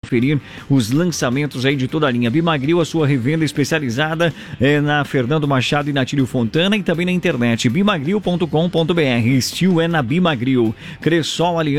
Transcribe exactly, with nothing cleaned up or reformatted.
conferir os lançamentos aí de toda a linha. Bimagril, a sua revenda especializada é, na Fernando Machado e na Tílio Fontana e também na internet bimagril ponto com ponto br. Estilo é na Bimagril. Cressol Aliança